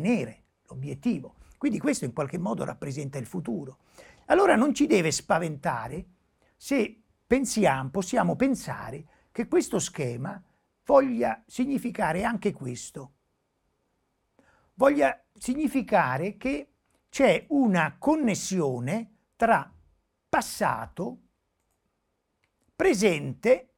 ottenere l'obiettivo. Quindi questo in qualche modo rappresenta il futuro. Allora non ci deve spaventare se possiamo pensare che questo schema voglia significare anche questo. Voglia significare che c'è una connessione tra passato, presente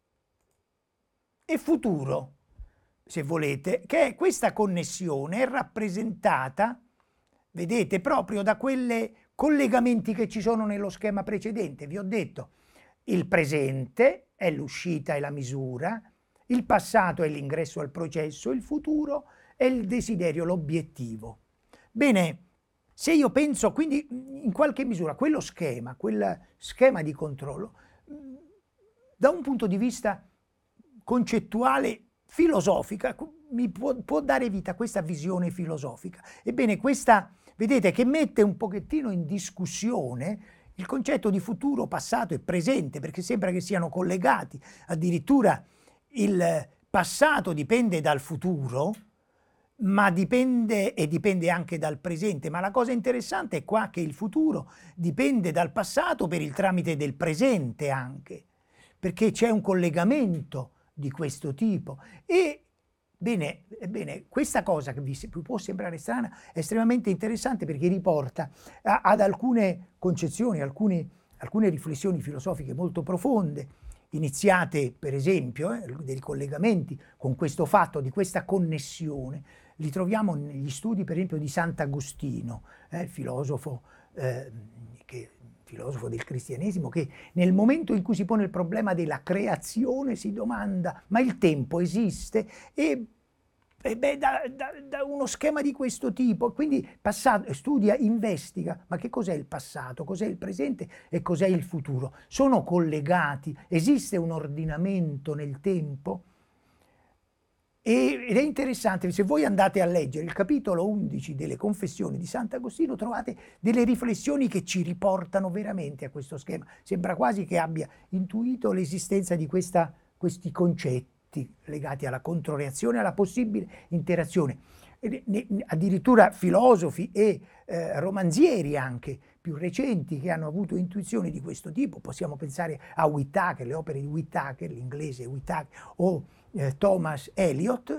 e futuro, se volete, che questa connessione è rappresentata, vedete, proprio da quei collegamenti che ci sono nello schema precedente. Vi ho detto, il presente è l'uscita e la misura, il passato è l'ingresso al processo, il futuro è il desiderio, l'obiettivo. Bene, se io penso quindi in qualche misura quel schema di controllo, da un punto di vista concettuale, filosofica, mi può dare vita a questa visione filosofica. Ebbene, questa, vedete, che mette un pochettino in discussione il concetto di futuro, passato e presente, perché sembra che siano collegati. Addirittura il passato dipende dal futuro, ma dipende anche dal presente. Ma la cosa interessante è qua che il futuro dipende dal passato per il tramite del presente anche, perché c'è un collegamento di questo tipo. Ebbene, questa cosa che vi può sembrare strana è estremamente interessante, perché riporta ad alcune concezioni, alcune riflessioni filosofiche molto profonde, iniziate per esempio dei collegamenti con questo fatto di questa connessione. Li troviamo negli studi per esempio di Sant'Agostino, filosofo del cristianesimo, che nel momento in cui si pone il problema della creazione si domanda: ma il tempo esiste? Da uno schema di questo tipo, quindi studia, investiga, ma che cos'è il passato, cos'è il presente e cos'è il futuro? Sono collegati? Esiste un ordinamento nel tempo? Ed è interessante, se voi andate a leggere il capitolo 11 delle Confessioni di Sant'Agostino, trovate delle riflessioni che ci riportano veramente a questo schema. Sembra quasi che abbia intuito l'esistenza di questi concetti legati alla controreazione, alla possibile interazione. Addirittura filosofi e romanzieri anche più recenti che hanno avuto intuizioni di questo tipo. Possiamo pensare a Whittaker, le opere di Whittaker, l'inglese Whittaker, o Thomas Eliot,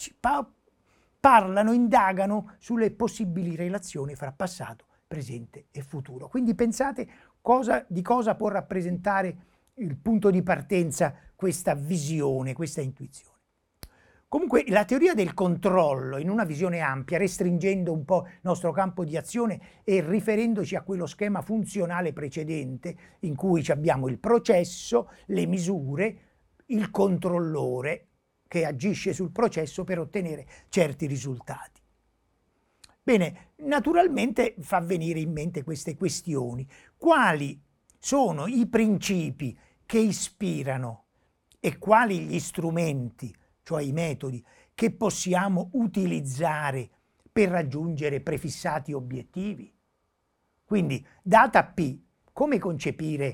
indagano sulle possibili relazioni fra passato, presente e futuro. Quindi pensate di cosa può rappresentare il punto di partenza questa visione, questa intuizione. Comunque la teoria del controllo, in una visione ampia, restringendo un po' il nostro campo di azione e riferendoci a quello schema funzionale precedente, in cui abbiamo il processo, le misure, il controllore che agisce sul processo per ottenere certi risultati. Bene, naturalmente fa venire in mente queste questioni. Quali sono i principi che ispirano e quali gli strumenti, cioè i metodi, che possiamo utilizzare per raggiungere prefissati obiettivi? Quindi, data P, come concepire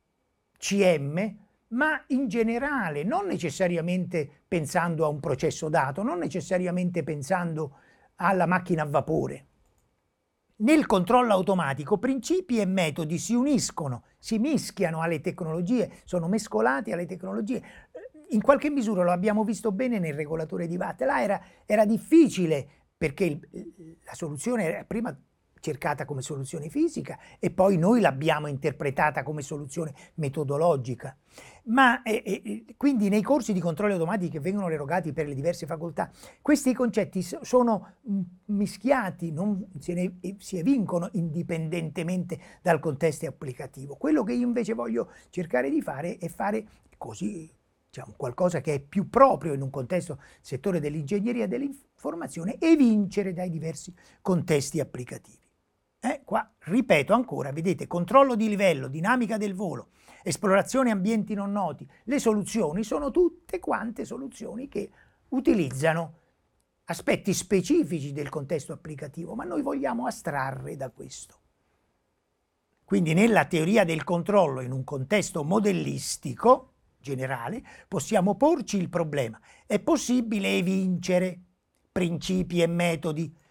CM, ma in generale, non necessariamente pensando a un processo dato, non necessariamente pensando alla macchina a vapore. Nel controllo automatico principi e metodi si uniscono, si mischiano alle tecnologie, sono mescolati alle tecnologie. In qualche misura lo abbiamo visto bene nel regolatore di Watt. Là era difficile, perché la soluzione era prima cercata come soluzione fisica e poi noi l'abbiamo interpretata come soluzione metodologica. Ma quindi nei corsi di controlli automatici che vengono erogati per le diverse facoltà, questi concetti sono mischiati, si evincono indipendentemente dal contesto applicativo. Quello che io invece voglio cercare di fare è fare così, diciamo, qualcosa che è più proprio in un contesto, settore dell'ingegneria dell'informazione, e vincere dai diversi contesti applicativi. Qua ripeto ancora, vedete, controllo di livello, dinamica del volo, esplorazione ambienti non noti. Le soluzioni sono tutte quante soluzioni che utilizzano aspetti specifici del contesto applicativo, ma noi vogliamo astrarre da questo. Quindi nella teoria del controllo, in un contesto modellistico generale, possiamo porci il problema: è possibile evincere principi e metodi